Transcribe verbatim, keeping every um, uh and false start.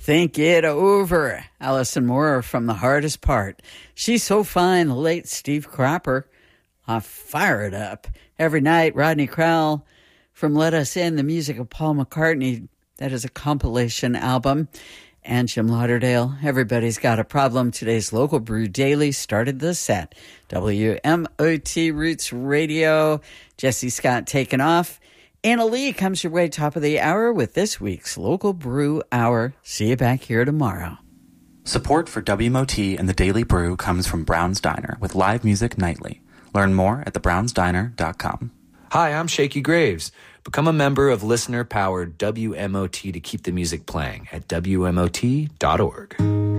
Think it over. Alison Moore from The Hardest Part. She's so fine. The late Steve Cropper. I fire it up. Every night, Rodney Crowell from Let Us In, the music of Paul McCartney. That is a compilation album. And Jim Lauderdale, Everybody's Got a Problem. Today's Local Brew Daily started the set. W M O T Roots Radio. Jesse Scott taking off. Anna Lee comes your way top of the hour with this week's Local Brew Hour. See you back here tomorrow. Support for W M O T and the Daily Brew comes from Brown's Diner with live music nightly. Learn more at the browns diner dot com. Hi, I'm Shaky Graves. Become a member of listener-powered W M O T to keep the music playing at W M O T dot org.